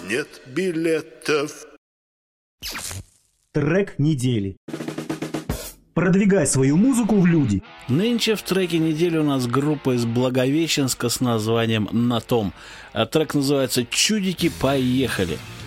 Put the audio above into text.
нет билетов. Трек недели. Продвигай свою музыку в люди. Нынче в треке недели у нас группа из Благовещенска с названием «На том». А трек называется «Чудики, поехали».